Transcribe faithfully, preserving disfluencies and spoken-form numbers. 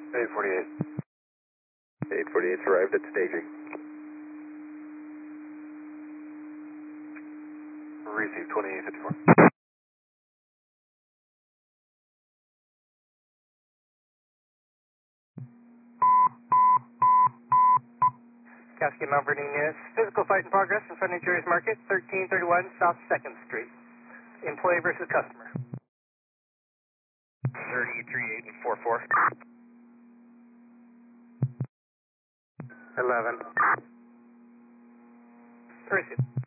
eight forty-eight. eight forty-eight's arrived at staging. Receive twenty-eight fifty-four. Cascade Mount Vernon units. Physical fight in progress in front of Jerry's Market, thirteen thirty-one South second Street. Employee versus customer. thirty-three eight and four four. eleven. Receive.